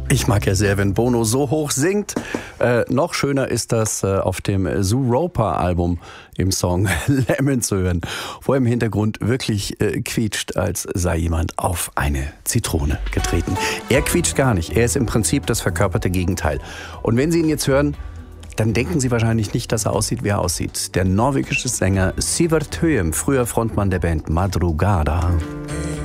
Ich mag ja sehr, wenn Bono so hoch singt. Noch schöner ist das auf dem Zoo Roper-Album im Song Lemon zu hören, wo er im Hintergrund wirklich quietscht, als sei jemand auf eine Zitrone getreten. Er quietscht gar nicht. Er ist im Prinzip das verkörperte Gegenteil. Und wenn Sie ihn jetzt hören, dann denken Sie wahrscheinlich nicht, dass er aussieht, wie er aussieht. Der norwegische Sänger Sivert Høyem, früher Frontmann der Band Madrugada.